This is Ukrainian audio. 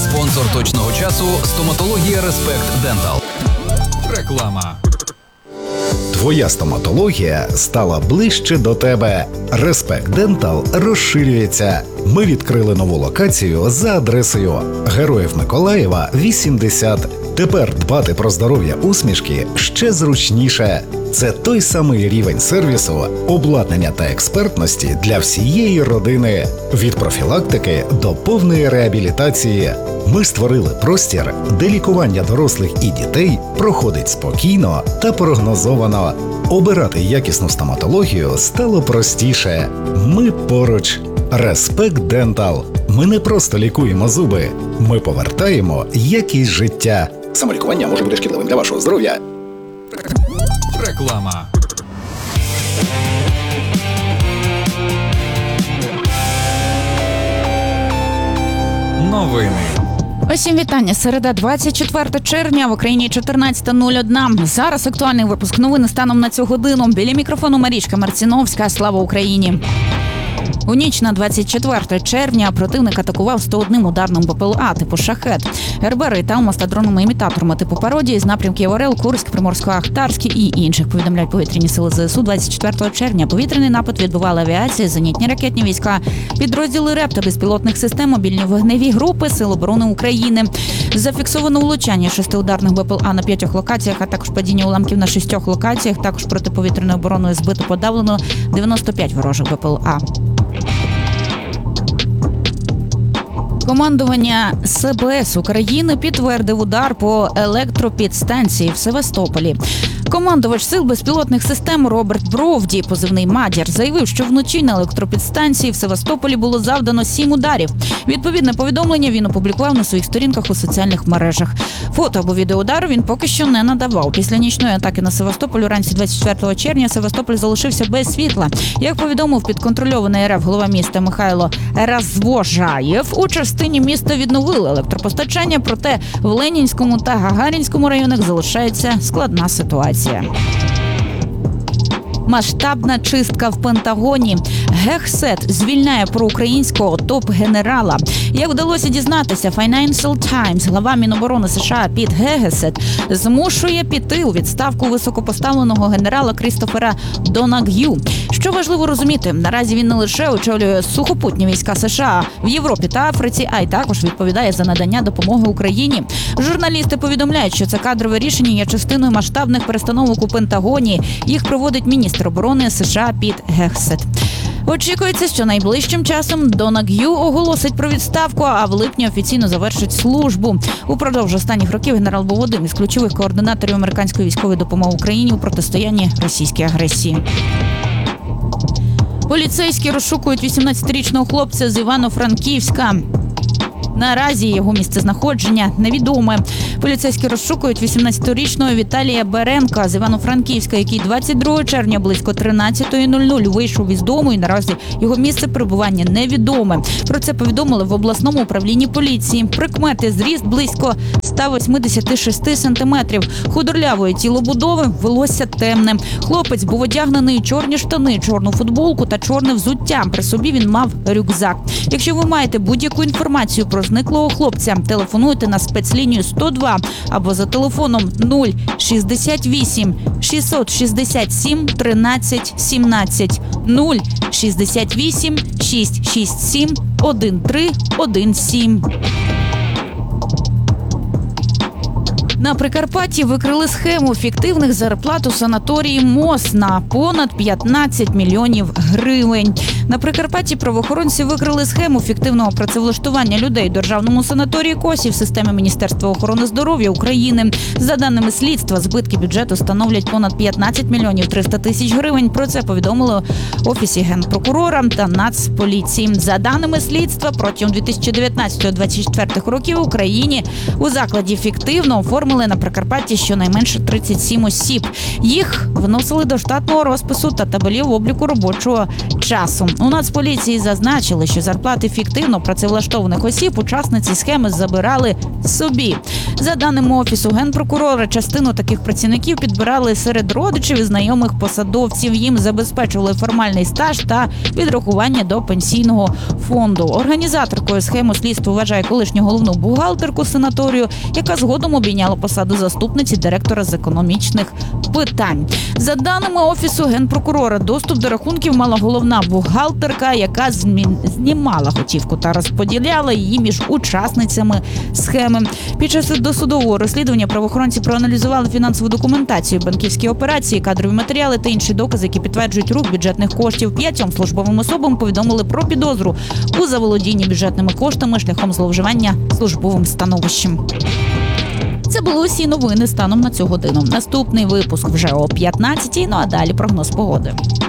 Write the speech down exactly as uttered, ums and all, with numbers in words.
Спонсор точного часу – стоматологія Респект Дентал. Реклама. Твоя стоматологія стала ближче до тебе. Респект Дентал розширюється. Ми відкрили нову локацію за адресою Героїв Миколаєва, вісімдесят. Тепер дбати про здоров'я усмішки ще зручніше. Це той самий рівень сервісу, обладнання та експертності для всієї родини. Від профілактики до повної реабілітації. Ми створили простір, де лікування дорослих і дітей проходить спокійно та прогнозовано. Обирати якісну стоматологію стало простіше. Ми поруч. Респект Дентал. Ми не просто лікуємо зуби. Ми повертаємо якість життя. Самолікування може бути шкідливим для вашого здоров'я. Реклама. Новини. Усім вітання. Середа, двадцять четвертого червня, в Україні чотирнадцята нуль один. Зараз актуальний випуск новин станом на цю годину. Біля мікрофону Марічка Марціновська. Слава Україні! У ніч на двадцять четверте червня противник атакував сто одним ударним БПЛА типу «Шахед», РБРи та мастодронами-імітаторами типу «Пародії» з напрямків Орел, Курськ, Приморсько-Ахтарський і інших, повідомляють повітряні сили ЗСУ. двадцять четвертого червня повітряний напад відбували авіація, зенітні ракетні війська, підрозділи РЕП та безпілотних систем, мобільні вогневі групи Сил оборони України. Зафіксовано влучання шести ударних БПЛА на п'ятьох локаціях, а також падіння уламків на шістьох локаціях. Також протиповітряною обороною збито подавлено дев'яносто п'ять ворожих БПЛА. Командування СБС України підтвердив удар по електропідстанції в Севастополі. Командувач сил безпілотних систем Роберт Бровді, позивний «Мадір», заявив, що вночі на електропідстанції в Севастополі було завдано сім ударів. Відповідне повідомлення він опублікував на своїх сторінках у соціальних мережах. Фото або відео удару він поки що не надавав. Після нічної атаки на Севастополь уранці двадцять четвертого червня Севастополь залишився без світла. Як повідомив підконтрольований РФ голова міста Михайло Развожаєв, у частині міста відновили електропостачання, проте в Ленінському та Гагарінському районах залишається складна ситуація. Масштабна чистка в Пентагоні. Гехсет звільняє проукраїнського топ-генерала. Як вдалося дізнатися, Financial Times, глава Міноборони США Піт Гегесет змушує піти у відставку високопоставленого генерала Крістофера Донаг'ю. Що важливо розуміти, наразі він не лише очолює сухопутні війська США в Європі та Африці, а й також відповідає за надання допомоги Україні. Журналісти повідомляють, що це кадрове рішення є частиною масштабних перестановок у Пентагоні. Їх проводить міністр оборони США Піт Гегесет. Очікується, що найближчим часом Донаг'ю оголосить про відставку, а в липні офіційно завершить службу. Упродовж останніх років генерал був одним із ключових координаторів американської військової допомоги Україні у протистоянні російській агресії. Поліцейські розшукують вісімнадцятирічного хлопця з Івано-Франківська. Наразі його місцезнаходження невідоме. Поліцейські розшукують вісімнадцятирічного Віталія Беренка з Івано-Франківська, який двадцять другого червня близько тринадцятої нуль нуль вийшов із дому, і наразі його місце перебування невідоме. Про це повідомили в обласному управлінні поліції. Прикмети: зріст близько ста вісімдесят шість сантиметрів, худорлявої тілобудови, волосся темне. Хлопець був одягнений у чорні штани, чорну футболку та чорне взуття. При собі він мав рюкзак. Якщо ви маєте будь-яку інформацію про зниклого хлопця, телефонуйте на спецлінію сто два або за телефоном нуль шістдесят вісім шістсот шістдесят сім тринадцять сімнадцять нуль шістдесят вісім шістсот шістдесят сім один три один сім. На Прикарпатті викрили схему фіктивних зарплат у санаторії МОЗ на понад п'ятнадцять мільйонів гривень. На Прикарпатті правоохоронці викрили схему фіктивного працевлаштування людей у державному санаторії Косів системи Міністерства охорони здоров'я України. За даними слідства, збитки бюджету становлять понад п'ятнадцять мільйонів триста тисяч гривень. Про це повідомили Офісі Генпрокурора та Нацполіції. За даними слідства, протягом дві тисячі дев'ятнадцятого - двадцять четвертого років в Україні у закладі фіктивно оформили на Прикарпатті щонайменше тридцять сім осіб. Їх вносили до штатного розпису та табелів обліку робочого часу. У Нацполіції зазначили, що зарплати фіктивно працевлаштованих осіб учасниці схеми забирали собі. За даними Офісу Генпрокурора, частину таких працівників підбирали серед родичів і знайомих посадовців. Їм забезпечували формальний стаж та відрахування до пенсійного фонду. Організаторкою схеми слідство вважає колишню головну бухгалтерку санаторію, яка згодом обійняла посаду заступниці директора з економічних питань. За даними Офісу Генпрокурора, доступ до рахунків мала головна бухгалтерка, яка змін... знімала готівку та розподіляла її між учасницями схеми. Під час досудового розслідування правоохоронці проаналізували фінансову документацію, банківські операції, кадрові матеріали та інші докази, які підтверджують рух бюджетних коштів. П'ятьом службовим особам повідомили про підозру у заволодінні бюджетними коштами шляхом зловживання службовим становищем. Це були усі новини станом на цю годину. Наступний випуск вже о п'ятнадцятій, ну а далі прогноз погоди.